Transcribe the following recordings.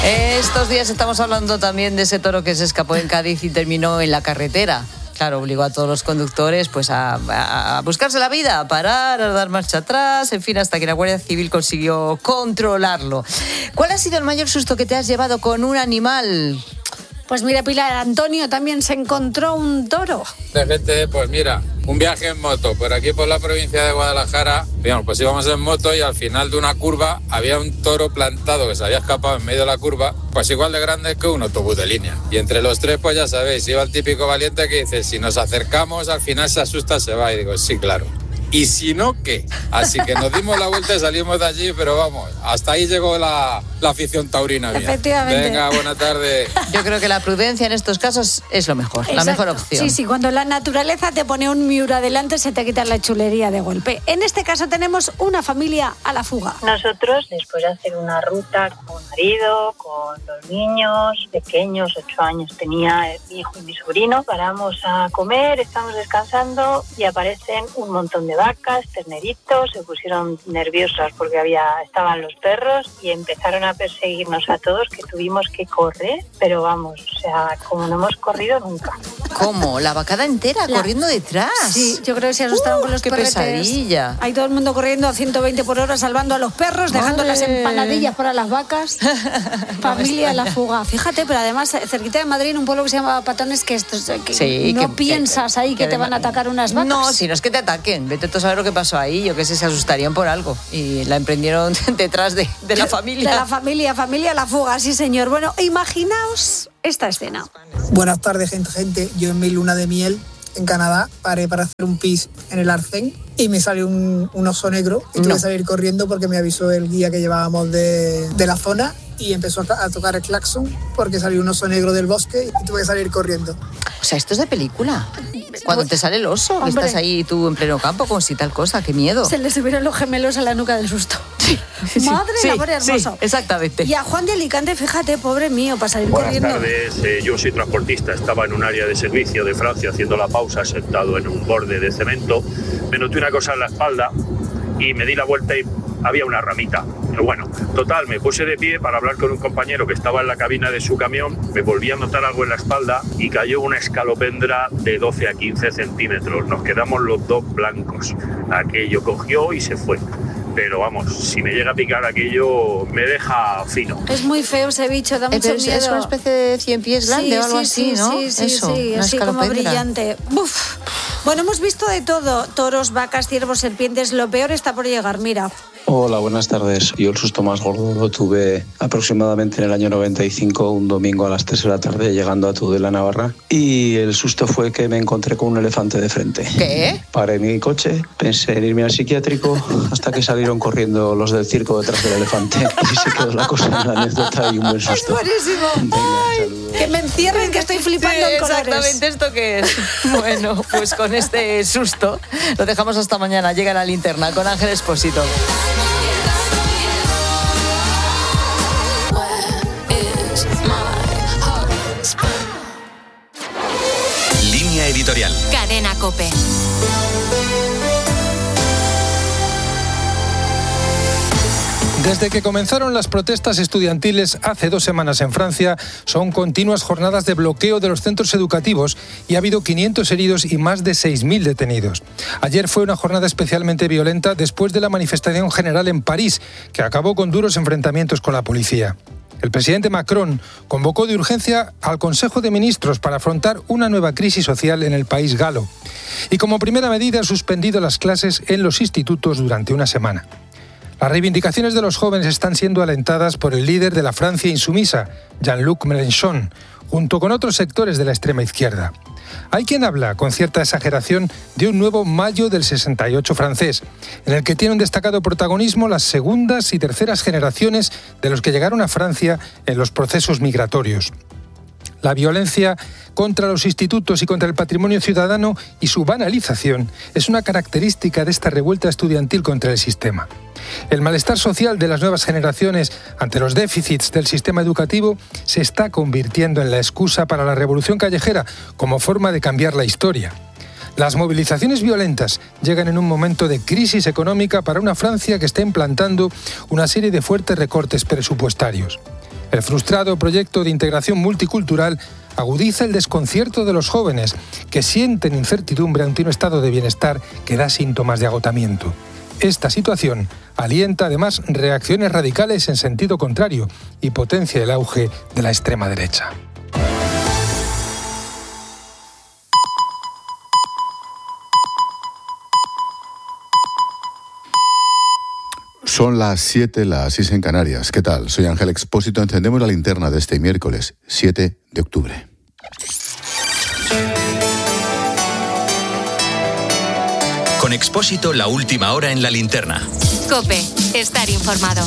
Estos días estamos hablando también de ese toro que se escapó en Cádiz y terminó en la carretera. Claro, obligó a todos los conductores pues a buscarse la vida, a parar, a dar marcha atrás, en fin, hasta que la Guardia Civil consiguió controlarlo. ¿Cuál ha sido el mayor susto que te has llevado con un animal? Pues mira, Pilar, Antonio también se encontró un toro. De gente, pues mira, un viaje en moto por aquí por la provincia de Guadalajara. Digamos, pues íbamos en moto y al final de una curva había un toro plantado que se había escapado en medio de la curva, pues igual de grande que un autobús de línea. Y entre los tres, pues ya sabéis, iba el típico valiente que dice, si nos acercamos, al final se asusta, se va. Y digo, sí, claro. ¿Y si no, qué? Así que nos dimos la vuelta y salimos de allí, pero vamos, hasta ahí llegó la afición taurina mía. Efectivamente. Venga, buena tarde. Yo creo que la prudencia en estos casos es lo mejor, Exacto. La mejor opción. Sí, cuando la naturaleza te pone un Miura delante se te quita la chulería de golpe. En este caso tenemos una familia a la fuga. Nosotros, después de hacer una ruta con mi marido, con los niños pequeños, 8 años tenía mi hijo y mi sobrino, paramos a comer, estamos descansando y aparecen un montón de vacas, terneritos, se pusieron nerviosas porque estaban los perros y empezaron a perseguirnos a todos, que tuvimos que correr, pero vamos, o sea, como no hemos corrido nunca. ¿Cómo? ¿La vacada entera corriendo detrás? Sí, yo creo que se asustaron con los qué perretes. Pesadilla. Hay todo el mundo corriendo a 120 por hora, salvando a los perros, dejando las empanadillas para las vacas. Familia a la fuga. Fíjate, pero además, cerquita de Madrid, en un pueblo que se llama Patones, que piensas ahí que te van a atacar unas vacas. No, si no es que te ataquen. Vete tú a saber lo que pasó ahí. Yo qué sé, se asustarían por algo. Y la emprendieron detrás de la familia. De la familia a la fuga, sí señor. Bueno, imaginaos esta escena. Buenas tardes, gente. Yo en mi luna de miel en Canadá paré para hacer un pis en el arcén y me salió un oso negro y tuve que salir corriendo porque me avisó el guía que llevábamos de la zona y empezó a tocar el claxon porque salió un oso negro del bosque y tuve que salir corriendo. O sea, esto es de película. Cuando te sale el oso, que estás ahí tú en pleno campo, como si tal cosa, qué miedo. Se le subieron los gemelos a la nuca del susto. Madre de amor hermoso. Sí, exactamente. Y a Juan de Alicante, fíjate, pobre mío, para salir corriendo. Buenas tardes, yo soy transportista, estaba en un área de servicio de Francia haciendo la pausa sentado en un borde de cemento, me noté una cosa en la espalda y me di la vuelta y había una ramita. Pero bueno, total, me puse de pie para hablar con un compañero que estaba en la cabina de su camión, me volví a notar algo en la espalda y cayó una escalopendra de 12 a 15 centímetros. Nos quedamos los dos blancos. Aquello cogió y se fue. Pero vamos, si me llega a picar aquello, me deja fino. Es muy feo ese bicho, da mucho miedo. Es una especie de 100 pies grande o algo así, ¿no? Sí, así como brillante. Uf. Bueno, hemos visto de todo, toros, vacas, ciervos, serpientes, lo peor está por llegar, mira. Hola, buenas tardes. Yo el susto más gordo lo tuve aproximadamente en el año 95, un domingo a las 3 de la tarde, llegando a Tudela, Navarra. Y el susto fue que me encontré con un elefante de frente. ¿Qué? Paré mi coche, pensé en irme al psiquiátrico, hasta que salieron corriendo los del circo detrás del elefante. Y se quedó la cosa en la anécdota y un buen susto. ¡Es buenísimo! Venga, que me encierren, que estoy flipando en colores. Exactamente esto que es. Bueno, pues con este susto lo dejamos hasta mañana. Llega la linterna con Ángel Expósito. Línea editorial. Cadena COPE. Desde que comenzaron las protestas estudiantiles hace 2 semanas en Francia, son continuas jornadas de bloqueo de los centros educativos y ha habido 500 heridos y más de 6.000 detenidos. Ayer fue una jornada especialmente violenta después de la manifestación general en París, que acabó con duros enfrentamientos con la policía. El presidente Macron convocó de urgencia al Consejo de Ministros para afrontar una nueva crisis social en el país galo. Y como primera medida ha suspendido las clases en los institutos durante una semana. Las reivindicaciones de los jóvenes están siendo alentadas por el líder de la Francia insumisa, Jean-Luc Mélenchon, junto con otros sectores de la extrema izquierda. Hay quien habla, con cierta exageración, de un nuevo mayo del 68 francés, en el que tiene un destacado protagonismo las segundas y terceras generaciones de los que llegaron a Francia en los procesos migratorios. La violencia contra los institutos y contra el patrimonio ciudadano y su banalización es una característica de esta revuelta estudiantil contra el sistema. El malestar social de las nuevas generaciones ante los déficits del sistema educativo se está convirtiendo en la excusa para la revolución callejera como forma de cambiar la historia. Las movilizaciones violentas llegan en un momento de crisis económica para una Francia que está implantando una serie de fuertes recortes presupuestarios. El frustrado proyecto de integración multicultural agudiza el desconcierto de los jóvenes, que sienten incertidumbre ante un estado de bienestar que da síntomas de agotamiento. Esta situación alienta además reacciones radicales en sentido contrario y potencia el auge de la extrema derecha. Son las 7, las 6 en Canarias. ¿Qué tal? Soy Ángel Expósito. Encendemos la linterna de este miércoles, 7 de octubre. Con Expósito, la última hora en la linterna. COPE, estar informado.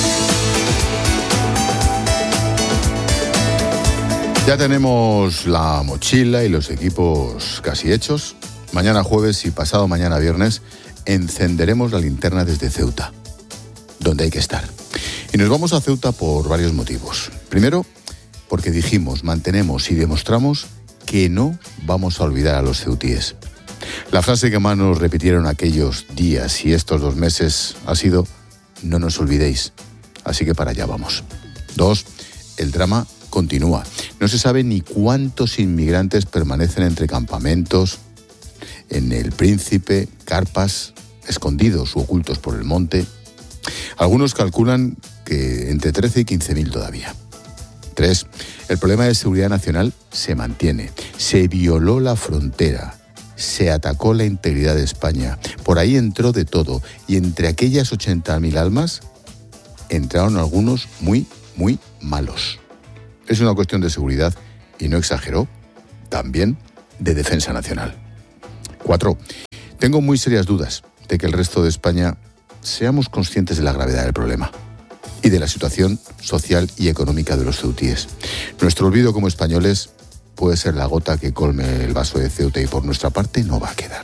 Ya tenemos la mochila y los equipos casi hechos. Mañana jueves y pasado mañana viernes encenderemos la linterna desde Ceuta, donde hay que estar. Y nos vamos a Ceuta por varios motivos. Primero, porque dijimos, mantenemos y demostramos que no vamos a olvidar a los ceutíes. La frase que más nos repitieron aquellos días y estos 2 meses ha sido: no nos olvidéis. Así que para allá vamos. 2, el drama continúa. No se sabe ni cuántos inmigrantes permanecen entre campamentos, en El Príncipe, carpas, escondidos u ocultos por el monte. Algunos calculan que entre 13 y 15.000 todavía. 3, el problema de seguridad nacional se mantiene. Se violó la frontera. Se atacó la integridad de España. Por ahí entró de todo. Y entre aquellas 80.000 almas entraron algunos muy, muy malos. Es una cuestión de seguridad, y no exageró, también de defensa nacional. 4, tengo muy serias dudas de que el resto de España seamos conscientes de la gravedad del problema y de la situación social y económica de los ceutíes. Nuestro olvido como españoles puede ser la gota que colme el vaso de Ceuta, y por nuestra parte no va a quedar.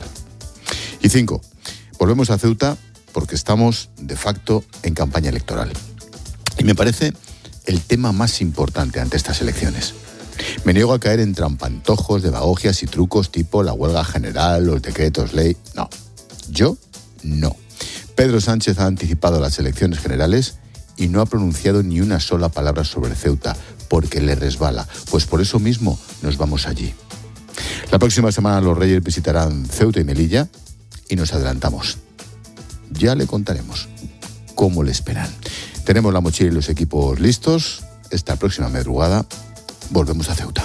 Y 5, volvemos a Ceuta porque estamos de facto en campaña electoral. Y me parece el tema más importante ante estas elecciones. Me niego a caer en trampantojos, demagogias y trucos tipo la huelga general, los decretos ley. No, yo no. Pedro Sánchez ha anticipado las elecciones generales y no ha pronunciado ni una sola palabra sobre Ceuta, porque le resbala. Pues por eso mismo nos vamos allí. La próxima semana los Reyes visitarán Ceuta y Melilla y nos adelantamos. Ya le contaremos cómo le esperan. Tenemos la mochila y los equipos listos. Esta próxima madrugada volvemos a Ceuta.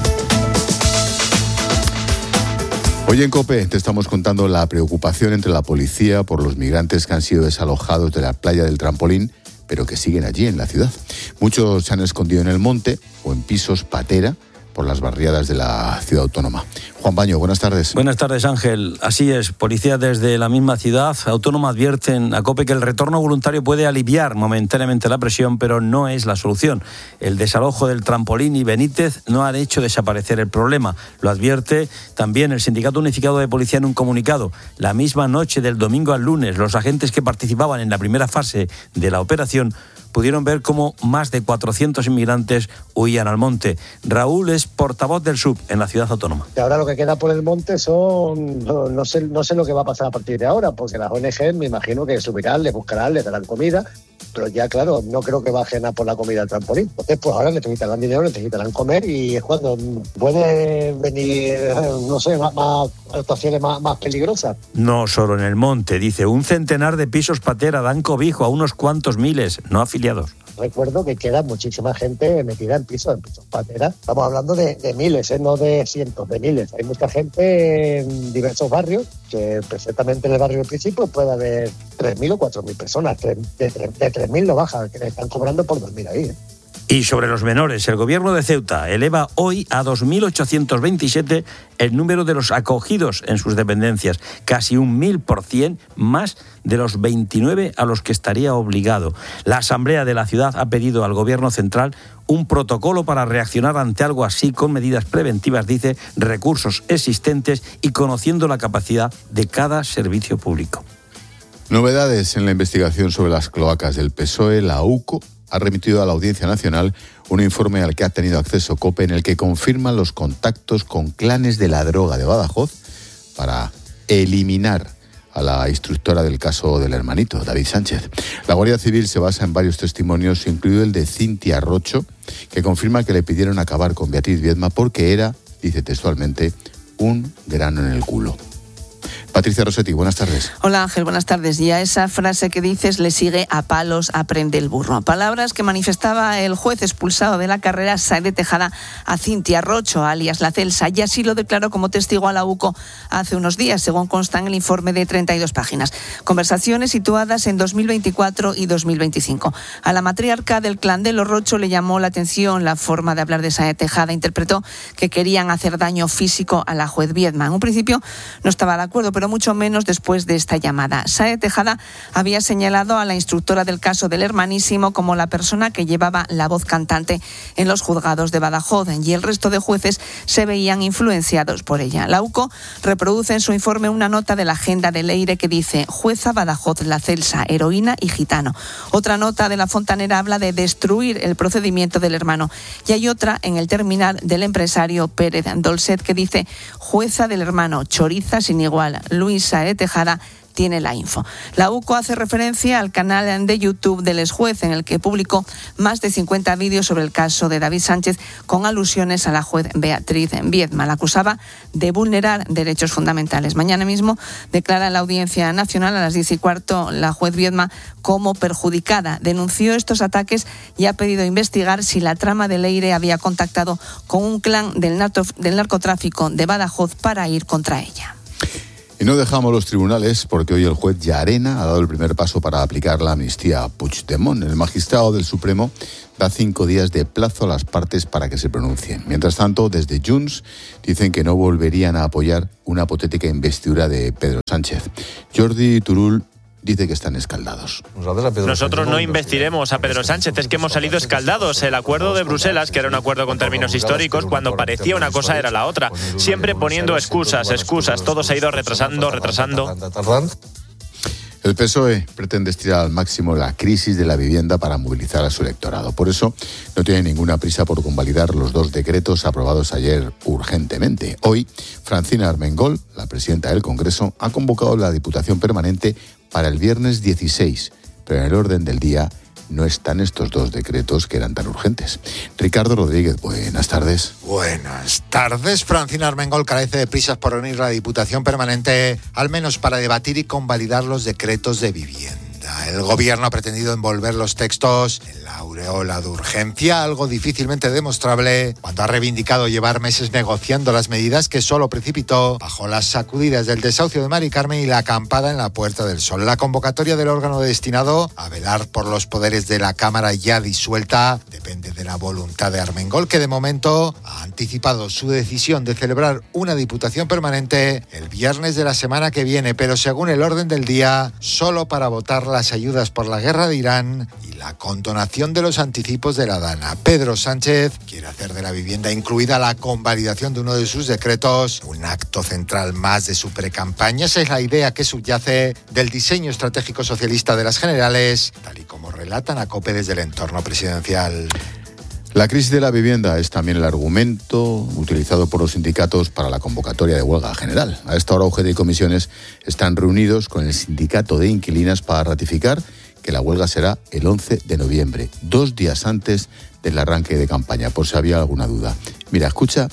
Hoy en COPE te estamos contando la preocupación entre la policía por los migrantes que han sido desalojados de la playa del Trampolín, pero que siguen allí en la ciudad. Muchos se han escondido en el monte o en pisos patera por las barriadas de la ciudad autónoma. Juan Baño, buenas tardes. Buenas tardes, Ángel. Así es, policías desde la misma ciudad autónoma advierten a COPE que el retorno voluntario puede aliviar momentáneamente la presión, pero no es la solución. El desalojo del Trampolín y Benítez no han hecho desaparecer el problema. Lo advierte también el Sindicato Unificado de Policía en un comunicado. La misma noche del domingo al lunes, los agentes que participaban en la primera fase de la operación pudieron ver cómo más de 400 inmigrantes huían al monte. Raúl es portavoz del SUB en la ciudad autónoma. Y ahora lo que queda por el monte son, no sé lo que va a pasar a partir de ahora, porque las ONG me imagino que subirán, les buscarán, les darán comida, pero ya claro, no creo que bajen a por la comida del Trampolín. Entonces pues ahora necesitarán dinero, necesitarán comer, y es cuando puede venir, no sé, más actuaciones más peligrosas. No solo en el monte, dice, un centenar de pisos patera dan cobijo a unos cuantos miles no afiliados. Recuerdo que queda muchísima gente metida en pisos patera. Estamos hablando de miles, no de cientos, de miles. Hay mucha gente en diversos barrios, que perfectamente en el barrio del principio puede haber 3.000 o 4.000 personas. De 3.000 no baja, que le están cobrando por dormir ahí. Y sobre los menores, el gobierno de Ceuta eleva hoy a 2.827 el número de los acogidos en sus dependencias, casi un 1.000% más de los 29 a los que estaría obligado. La Asamblea de la ciudad ha pedido al gobierno central un protocolo para reaccionar ante algo así, con medidas preventivas, dice, recursos existentes y conociendo la capacidad de cada servicio público. Novedades en la investigación sobre las cloacas del PSOE. La UCO ha remitido a la Audiencia Nacional un informe al que ha tenido acceso COPE, en el que confirman los contactos con clanes de la droga de Badajoz para eliminar a la instructora del caso del hermanito, David Sánchez. La Guardia Civil se basa en varios testimonios, incluido el de Cintia Rocho, que confirma que le pidieron acabar con Beatriz Viedma porque era, dice textualmente, un grano en el culo. Patricia Rossetti, buenas tardes. Hola Ángel, buenas tardes. Y a esa frase que dices le sigue a palos aprende el burro. Palabras que manifestaba el juez expulsado de la carrera Saez Tejada a Cintia Rocho, alias La Celsa, y así lo declaró como testigo a la UCO hace unos días, según consta en el informe de 32 páginas. Conversaciones situadas en 2024 y 2025. A la matriarca del clan de los Rocho le llamó la atención la forma de hablar de Saez Tejada. Interpretó que querían hacer daño físico a la juez Viedma. En un principio no estaba de acuerdo, pero mucho menos después de esta llamada. Saez Tejada había señalado a la instructora del caso del hermanísimo como la persona que llevaba la voz cantante en los juzgados de Badajoz, y el resto de jueces se veían influenciados por ella. La UCO reproduce en su informe una nota de la agenda de Leire que dice: jueza Badajoz La Celsa, heroína y gitano. Otra nota de la Fontanera habla de destruir el procedimiento del hermano, y hay otra en el terminal del empresario Pérez Dolcet que dice: jueza del hermano, choriza sin igual. Luis Saez Tejada tiene la info. La UCO hace referencia al canal de YouTube del exjuez, en el que publicó más de 50 vídeos sobre el caso de David Sánchez con alusiones a la juez Beatriz Viedma. La acusaba de vulnerar derechos fundamentales. Mañana mismo declara en la Audiencia Nacional a las 10:15 la juez Viedma como perjudicada. Denunció estos ataques y ha pedido investigar si la trama de Leire había contactado con un clan del narcotráfico de Badajoz para ir contra ella. Y no dejamos los tribunales porque hoy el juez Llarena ha dado el primer paso para aplicar la amnistía a Puigdemont. El magistrado del Supremo da 5 días de plazo a las partes para que se pronuncien. Mientras tanto, desde Junts dicen que no volverían a apoyar una hipotética investidura de Pedro Sánchez. Jordi Turull dice que están escaldados. Nosotros no investiremos a Pedro Sánchez, es que hemos salido escaldados. El acuerdo de Bruselas, que era un acuerdo con términos históricos, cuando parecía una cosa era la otra. Siempre poniendo excusas, todo se ha ido retrasando. El PSOE pretende estirar al máximo la crisis de la vivienda para movilizar a su electorado. Por eso no tiene ninguna prisa por convalidar los 2 decretos aprobados ayer urgentemente. Hoy, Francina Armengol, la presidenta del Congreso, ha convocado la Diputación Permanente para el viernes 16, pero en el orden del día no están estos 2 decretos que eran tan urgentes. Ricardo Rodríguez, buenas tardes. Buenas tardes. Francina Armengol carece de prisas por reunir la Diputación Permanente, al menos para debatir y convalidar los decretos de vivienda. El Gobierno ha pretendido envolver los textos en la aureola de urgencia, algo difícilmente demostrable, cuando ha reivindicado llevar meses negociando las medidas que solo precipitó bajo las sacudidas del desahucio de Mari Carmen y la acampada en la Puerta del Sol. La convocatoria del órgano destinado a velar por los poderes de la Cámara ya disuelta depende de la voluntad de Armengol, que de momento ha anticipado su decisión de celebrar una Diputación Permanente el viernes de la semana que viene, pero según el orden del día, solo para votar las ayudas por la guerra de Irán y la condonación de los anticipos de la Dana. Pedro Sánchez quiere hacer de la vivienda, incluida la convalidación de uno de sus decretos, un acto central más de su precampaña. Esa es la idea que subyace del diseño estratégico socialista de las generales, tal y como relatan a COPE desde el entorno presidencial. La crisis de la vivienda es también el argumento utilizado por los sindicatos para la convocatoria de huelga general. A esta hora, UGT y comisiones están reunidos con el sindicato de inquilinas para ratificar que la huelga será el 11 de noviembre, 2 días antes del arranque de campaña, por si había alguna duda. Mira, escucha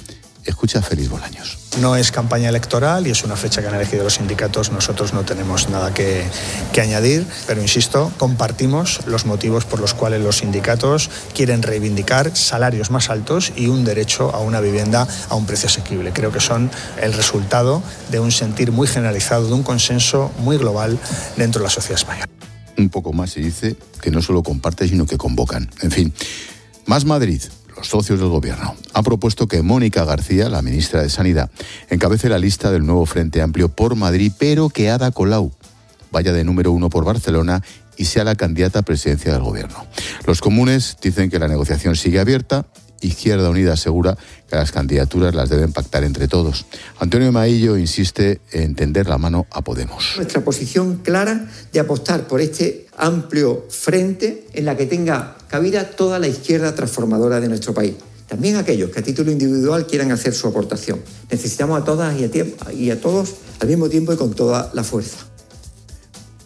a Félix Bolaños. No es campaña electoral y es una fecha que han elegido los sindicatos. Nosotros no tenemos nada que añadir, pero insisto, compartimos los motivos por los cuales los sindicatos quieren reivindicar salarios más altos y un derecho a una vivienda a un precio asequible. Creo que son el resultado de un sentir muy generalizado, de un consenso muy global dentro de la sociedad española. Un poco más se dice que no solo comparten, sino que convocan. En fin, Más Madrid. Los socios del Gobierno han propuesto que Mónica García, la ministra de Sanidad, encabece la lista del nuevo Frente Amplio por Madrid, pero que Ada Colau vaya de número 1 por Barcelona y sea la candidata a presidencia del Gobierno. Los comunes dicen que la negociación sigue abierta. Izquierda Unida asegura que las candidaturas las deben pactar entre todos. Antonio Maillo insiste en tender la mano a Podemos. Nuestra posición clara de apostar por este amplio frente en la que tenga cabida toda la izquierda transformadora de nuestro país. También aquellos que a título individual quieran hacer su aportación. Necesitamos a todas y a todos al mismo tiempo y con toda la fuerza.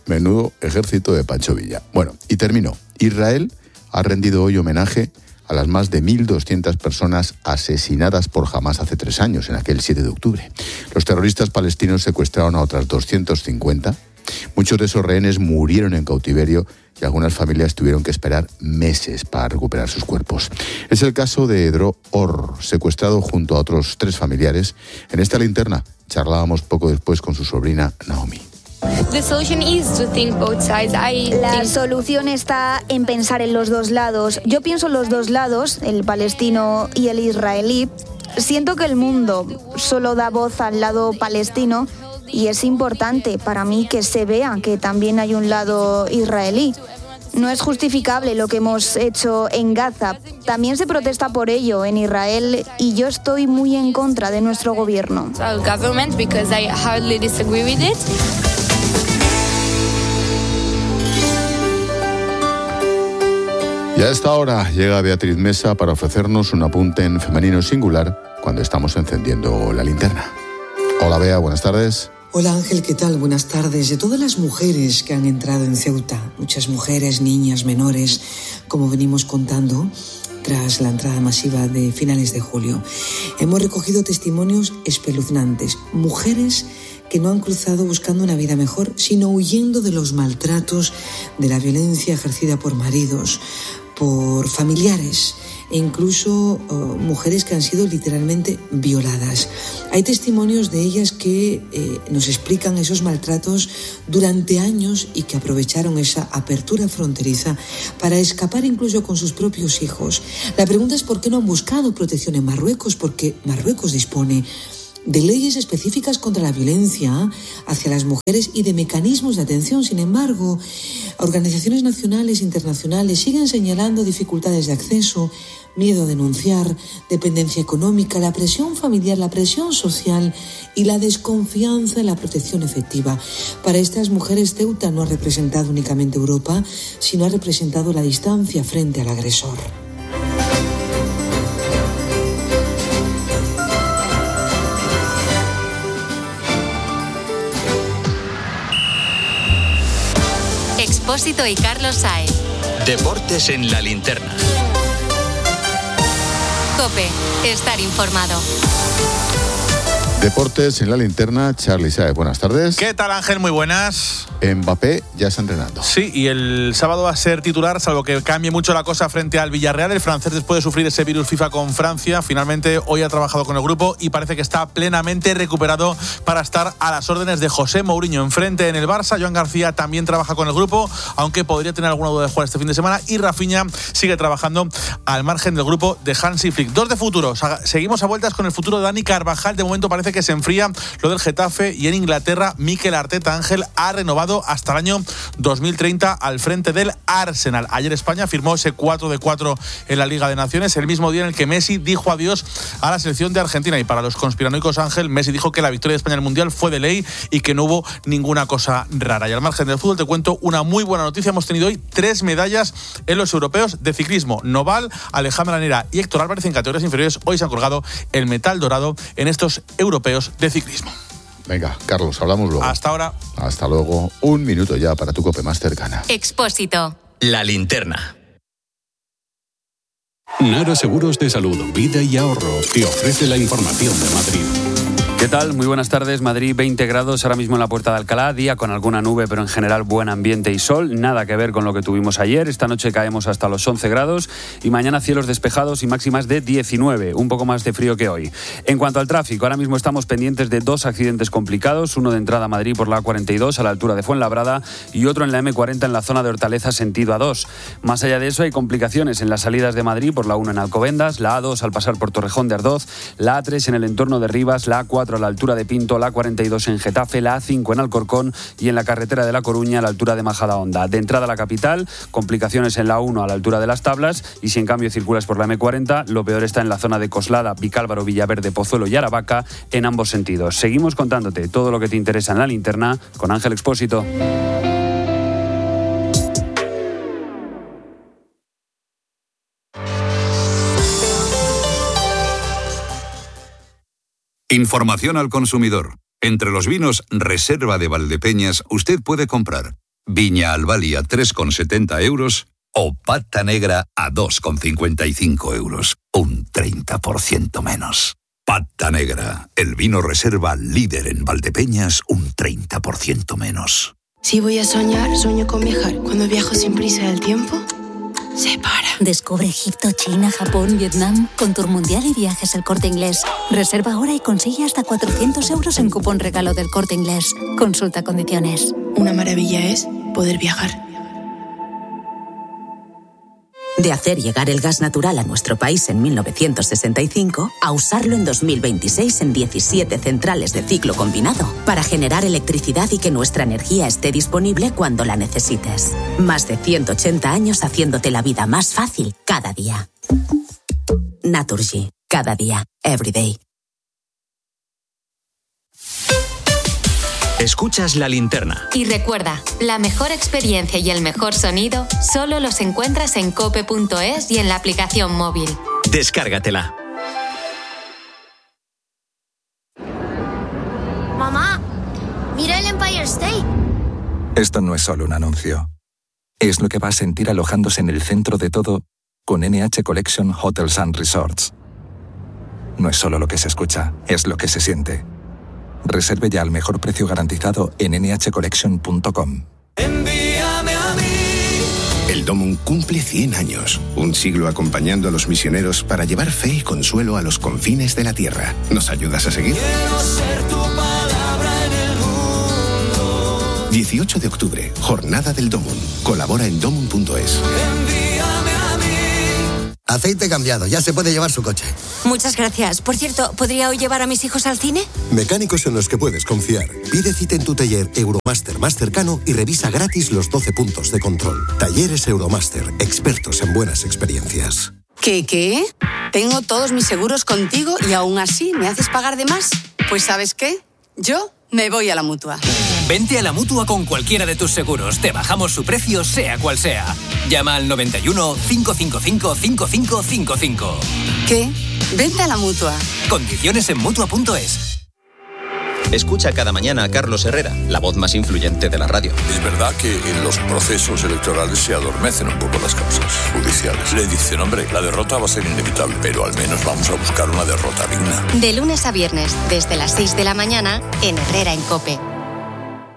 Menudo ejército de Pancho Villa. Bueno, y termino. Israel ha rendido hoy homenaje a las más de 1.200 personas asesinadas por Hamás hace 3 años, en aquel 7 de octubre. Los terroristas palestinos secuestraron a otras 250. Muchos de esos rehenes murieron en cautiverio y algunas familias tuvieron que esperar meses para recuperar sus cuerpos. Es el caso de Edro Or, secuestrado junto a otros 3 familiares. En esta linterna charlábamos poco después con su sobrina Naomi. La solución está en pensar en los dos lados. Yo pienso en los dos lados, el palestino y el israelí. Siento que el mundo solo da voz al lado palestino y es importante para mí que se vea que también hay un lado israelí. No es justificable lo que hemos hecho en Gaza. También se protesta por ello en Israel y yo estoy muy en contra de nuestro gobierno. Y a esta hora llega Beatriz Mesa para ofrecernos un apunte en femenino singular cuando estamos encendiendo la linterna. Hola Bea, buenas tardes. Hola Ángel, ¿qué tal? Buenas tardes. De todas las mujeres que han entrado en Ceuta, muchas mujeres, niñas, menores, como venimos contando, tras la entrada masiva de finales de julio, hemos recogido testimonios espeluznantes. Mujeres que no han cruzado buscando una vida mejor, sino huyendo de los maltratos, de la violencia ejercida por maridos, por familiares e incluso mujeres que han sido literalmente violadas. Hay testimonios de ellas que nos explican esos maltratos durante años y que aprovecharon esa apertura fronteriza para escapar incluso con sus propios hijos. La pregunta es por qué no han buscado protección en Marruecos, porque Marruecos dispone de leyes específicas contra la violencia hacia las mujeres y de mecanismos de atención. Sin embargo, organizaciones nacionales e internacionales siguen señalando dificultades de acceso, miedo a denunciar, dependencia económica, la presión familiar, la presión social y la desconfianza en la protección efectiva. Para estas mujeres, Ceuta no ha representado únicamente Europa, sino ha representado la distancia frente al agresor. Expósito y Carlos Saez. Deportes en la linterna. COPE, estar informado. Deportes en la linterna, Charly Saez, buenas tardes. ¿Qué tal, Ángel? Muy buenas. Mbappé ya está entrenando. Sí, y el sábado va a ser titular, salvo que cambie mucho la cosa frente al Villarreal. El francés, después de sufrir ese virus FIFA con Francia, finalmente hoy ha trabajado con el grupo y parece que está plenamente recuperado para estar a las órdenes de José Mourinho. Enfrente en el Barça, Joan García también trabaja con el grupo, aunque podría tener alguna duda de jugar este fin de semana, y Rafinha sigue trabajando al margen del grupo de Hansi Flick. 2 de futuro. Seguimos a vueltas con el futuro de Dani Carvajal. De momento parece que se enfría lo del Getafe, y en Inglaterra Mikel Arteta, Ángel, ha renovado hasta el año 2030 al frente del Arsenal. Ayer España firmó ese 4-4 en la Liga de Naciones, el mismo día en el que Messi dijo adiós a la selección de Argentina. Y para los conspiranoicos, Ángel, Messi dijo que la victoria de España en el Mundial fue de ley y que no hubo ninguna cosa rara. Y al margen del fútbol te cuento una muy buena noticia. Hemos tenido hoy 3 medallas en los europeos de ciclismo. Noval, Alejandra Nera y Héctor Álvarez en categorías inferiores hoy se han colgado el metal dorado en estos europeos de ciclismo. Venga, Carlos, hablamos luego. Hasta ahora. Hasta luego. 1 minuto ya para tu COPE más cercana. Expósito. La linterna. Nara Seguros de Salud, Vida y Ahorro te ofrece la información de Madrid. ¿Qué tal? Muy buenas tardes. Madrid, 20 grados ahora mismo en la Puerta de Alcalá, día con alguna nube, pero en general buen ambiente y sol. Nada que ver con lo que tuvimos ayer. Esta noche caemos hasta los 11 grados y mañana cielos despejados y máximas de 19, un poco más de frío que hoy. En cuanto al tráfico, ahora mismo estamos pendientes de 2 accidentes complicados, uno de entrada a Madrid por la A42 a la altura de Fuenlabrada y otro en la M40 en la zona de Hortaleza sentido A2. Más allá de eso hay complicaciones en las salidas de Madrid por la 1 en Alcobendas, la A2 al pasar por Torrejón de Ardoz, la A3 en el entorno de Rivas, la A4 a la altura de Pinto, la A42 en Getafe, la A5 en Alcorcón y en la carretera de La Coruña a la altura de Majadahonda. De entrada a la capital, complicaciones en la 1 a la altura de Las Tablas, y si en cambio circulas por la M40, lo peor está en la zona de Coslada, Vicálvaro, Villaverde, Pozuelo y Aravaca en ambos sentidos. Seguimos contándote todo lo que te interesa en la linterna con Ángel Expósito. Información al consumidor. Entre los vinos Reserva de Valdepeñas usted puede comprar Viña Albali a 3,70 euros o Pata Negra a 2,55 euros. Un 30% menos. Pata Negra, el vino reserva líder en Valdepeñas, un 30% menos. Si voy a soñar, sueño con viajar. Cuando viajo sin prisa del tiempo, se para. Descubre Egipto, China, Japón, Vietnam con Tour Mundial y Viajes El Corte Inglés. Reserva ahora y consigue hasta 400 euros en cupón regalo del Corte Inglés. Consulta condiciones. Una maravilla es poder viajar. De hacer llegar el gas natural a nuestro país en 1965 a usarlo en 2026 en 17 centrales de ciclo combinado para generar electricidad y que nuestra energía esté disponible cuando la necesites. Más de 180 años haciéndote la vida más fácil cada día. Naturgy. Cada día. Every day. Escuchas La Linterna. Y recuerda, la mejor experiencia y el mejor sonido solo los encuentras en cope.es y en la aplicación móvil. Descárgatela. Mamá, mira el Empire State. Esto no es solo un anuncio. Es lo que va a sentir alojándose en el centro de todo con NH Collection Hotels and Resorts. No es solo lo que se escucha, es lo que se siente. Reserve ya al mejor precio garantizado en nhcollection.com. Envíame a mí. El Domum cumple 100 años, un siglo acompañando a los misioneros para llevar fe y consuelo a los confines de la tierra. ¿Nos ayudas a seguir? Quiero ser tu palabra en el mundo. 18 de octubre, Jornada del Domum. Colabora en domum.es. Aceite cambiado, ya se puede llevar su coche. Muchas gracias. Por cierto, ¿podría hoy llevar a mis hijos al cine? Mecánicos en los que puedes confiar. Pide cita en tu taller Euromaster más cercano y revisa gratis los 12 puntos de control. Talleres Euromaster, expertos en buenas experiencias. ¿Qué? Tengo todos mis seguros contigo y aún así ¿me haces pagar de más? Pues ¿sabes qué? Yo me voy a la Mutua. Vente a la Mutua con cualquiera de tus seguros. Te bajamos su precio, sea cual sea. Llama al 91 555 5555. ¿Qué? Vente a la Mutua. Condiciones en Mutua.es. Escucha cada mañana a Carlos Herrera, la voz más influyente de la radio. Es verdad que en los procesos electorales se adormecen un poco las causas judiciales. Le dicen, hombre, la derrota va a ser inevitable, pero al menos vamos a buscar una derrota digna. De lunes a viernes, desde las 6 de la mañana, en Herrera en COPE.